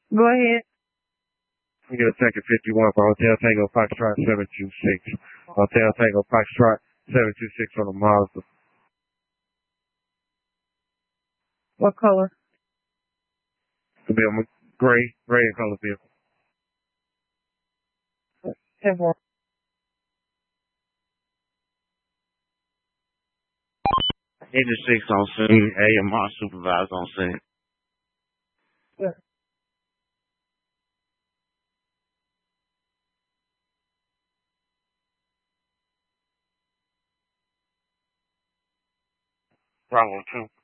Go ahead. We get a second 51 for Hotel Tango Foxtrot 726. Hotel Tango Foxtrot 726 on the Mazda. What color? It'll be a gray in color vehicle. 10-4. Agent 6 on scene. AMR supervisor on scene. Yeah. Bravo 2.